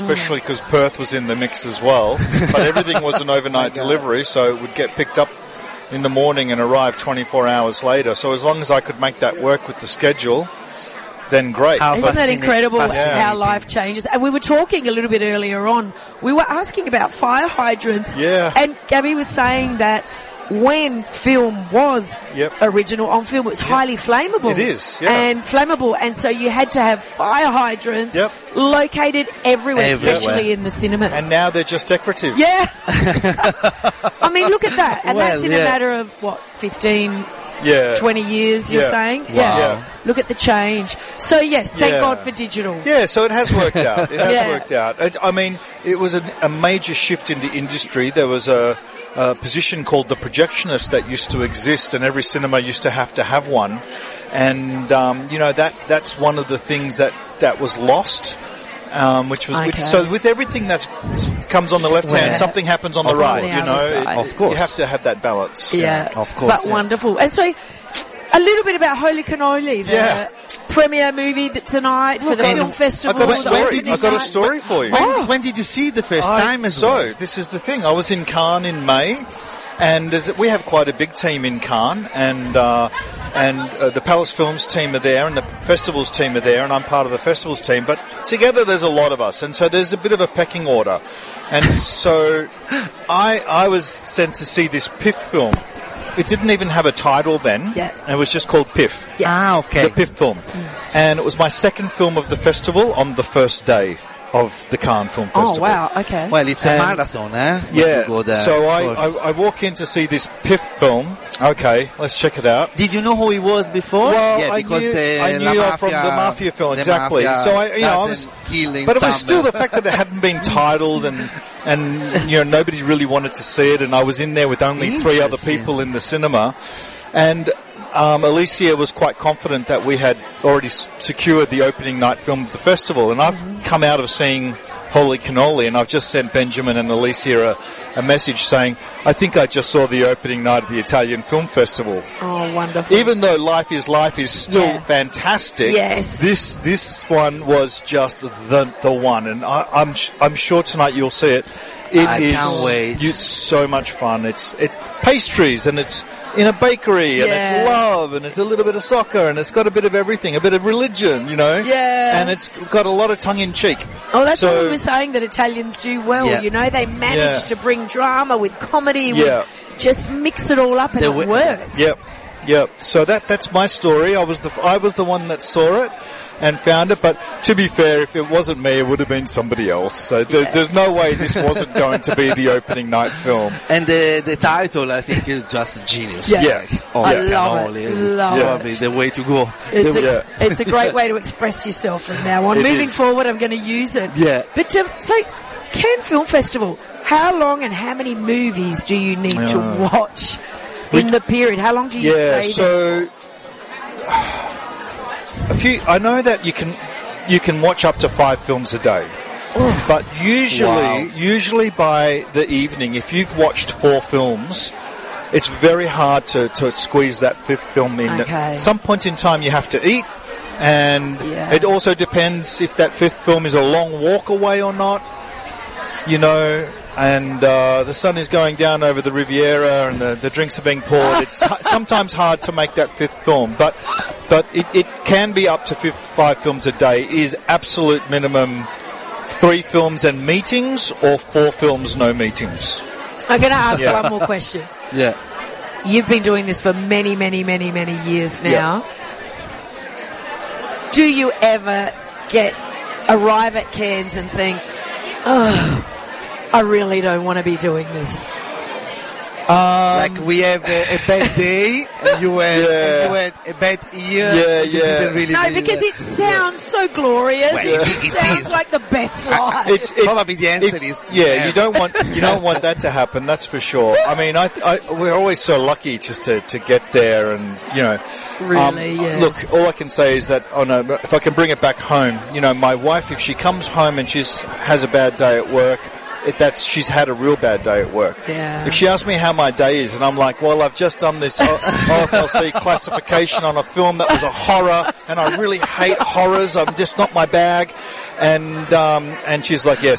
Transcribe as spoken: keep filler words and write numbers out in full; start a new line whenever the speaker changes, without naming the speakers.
especially because Perth was in the mix as well. But everything was an overnight delivery, so it would get picked up in the morning and arrive twenty-four hours later. So as long as I could make that work with the schedule, then great.
How
Isn't that incredible
Yeah.
how life changes? And we were talking a little bit earlier on. We were asking about fire hydrants.
Yeah.
And Gabby was saying that when film was
Yep.
original on film, it was highly flammable.
It is, yeah.
And flammable. And so you had to have fire hydrants
Yep.
located everywhere,
Everywhere.
especially in the cinemas.
And now they're just decorative.
yeah. I mean, look at that. And
Well,
that's in
yeah.
a matter of, what, fifteen,
Yeah.
twenty years, you're
Yeah.
saying?
Wow.
Yeah. Look at the change. So, yes, thank
Yeah.
God for digital.
Yeah, so it has worked out. It has
Yeah.
worked out. It, I mean, it was a, a major shift in the industry. There was a, a position called the projectionist that used to exist, and every cinema used to have to have one. And, um, you know, that that's one of the things that, that was lost. Um, which was
Okay.
which, so with everything that comes on the left hand,
Yeah.
something happens on the
Of
right.
course.
You know,
On the other
It-
side. Of course.
you have to have that balance.
Yeah,
of course,
But
yeah.
wonderful. And so, a little bit about Holy Cannoli, the
Yeah.
premiere movie that tonight for the
and
film festival.
I've got a
the
story.
opening
I've got a
night.
story for you.
When,
Oh.
did, when did you see it the first
I-
time as
so,
well?
this is the thing. I was in Cannes in May, and there's, we have quite a big team in Cannes, and uh, and uh, the Palace Films team are there, and the festivals team are there, and I'm part of the festivals team. But together, there's a lot of us, and so there's a bit of a pecking order. And so, I I was sent to see this P I F film. It didn't even have a title then.
Yeah.
It was just called P I F.
Ah, okay.
The P I F film. And it was my second film of the festival on the first day of the Cannes Film
Oh,
Festival.
wow, okay.
Well, it's a
And-
marathon, eh? When
Yeah,
you go there,
so
of
I,
course.
I, I walk in to see this P I F film. Okay, let's check it out.
Did you know who he was before?
Well,
yeah,
I
because
knew,
the
I knew
La
her from
Mafia-
the Mafia film,
the
exactly.
Mafia
So I, you know, I was,
doesn't kill in
but it was
summer.
still the fact that it hadn't been titled and, and, you know, nobody really wanted to see it, and I was in there with only three other
Interesting.
people in the cinema, and, um, Alicia was quite confident that we had already s- secured the opening night film of the festival, and I've come out of seeing Holy Cannoli, and I've just sent Benjamin and Alicia a, a message saying, I think I just saw the opening night of the Italian Film Festival.
Oh, wonderful.
Even though Life is Life is still
Yeah.
fantastic,
Yes.
this this one was just the the one, and I, I'm sh- I'm sure tonight you'll see it. It
I
is-
can't wait.
It's so much fun. It's it's pastries, and it's in a bakery, and
Yeah.
it's love, and it's a little bit of soccer, and it's got a bit of everything, a bit of religion, you know.
Yeah.
And it's got a lot of tongue in cheek.
Oh, that's
so,
what we were saying, that Italians do well.
Yeah.
You know, they manage
Yeah.
to bring drama with comedy,
Yeah.
with just mix it all up and
The
it
wi-
works.
Yep, yep. So that that's my story. I was the I was the one that saw it and found it. But to be fair, if it wasn't me, it would have been somebody else. So there, there's no way this wasn't going to be the opening night film.
And the, the title, I think, is just genius.
Yeah.
Yeah.
Oh,
I
yeah.
love
Cannoli
it.
is
Love
probably
it.
the way to go.
It's
The-
a,
Yeah.
it's a great way to express yourself from now on.
It
Moving
is.
forward, I'm going to use it.
Yeah.
But um, so, Cannes Film Festival, how long and how many movies do you need to
Yeah.
watch in the period? How long do you
Yeah.
stay
So a few. I know that you can you can watch up to five films a day. But usually,
Wow.
usually by the evening, if you've watched four films, it's very hard to, to squeeze that fifth film in.
Okay.
At some point in time, you have to eat, and
Yeah.
it also depends if that fifth film is a long walk away or not. You know, and uh, the sun is going down over the Riviera, and the, the drinks are being poured. It's h- sometimes hard to make that fifth film, but but it, it can be up to fifth, five films a day. It is absolute minimum. Three films and meetings, or four films, no meetings?
I'm going to ask
Yeah.
one more question.
Yeah.
You've been doing this for many, many, many, many years now. Do you ever get arrive at Cairns and think, oh, I really don't want to be doing this?
Like we have a, a bad day, and you had,
Yeah.
you had a bad year.
Yeah,
you
yeah.
didn't really
No,
do
because
that.
it sounds so glorious.
Well,
it
it-
just
it
sounds
is.
like the best life.
It's it,
Probably the answer
it-
is
yeah.
yeah.
You don't want you don't want that to happen. That's for sure. I mean, I, I we're always so lucky just to, to get there, and you know.
Really,
um,
yes.
Look, all I can say is that, oh no, if I can bring it back home, you know, my wife, if she comes home and she's has a bad day at work, it, that's she's had a real bad day at work.
Yeah.
If she asks me how my day is, and I'm like, well, I've just done this O F L C classification on a film that was a horror, and I really hate horrors. I'm just not my bag. And um, and she's like, yeah,